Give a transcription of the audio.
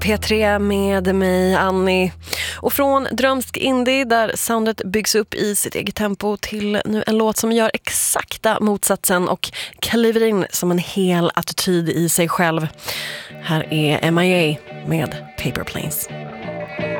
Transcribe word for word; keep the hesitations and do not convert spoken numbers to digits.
P tre med mig, Annie. Och från drömsk indie där soundet byggs upp i sitt eget tempo till nu en låt som gör exakta motsatsen och kliver in som en hel attityd i sig själv. Här är M I A med Paper Planes.